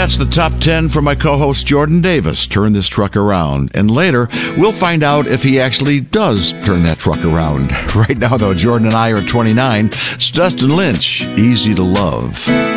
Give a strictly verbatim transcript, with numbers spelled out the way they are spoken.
That's the top ten from my co-host Jordan Davis. Turn this truck around. And later, we'll find out if he actually does turn that truck around. Right now, though, Jordan and I are twenty-nine. It's Dustin Lynch, Easy to Love.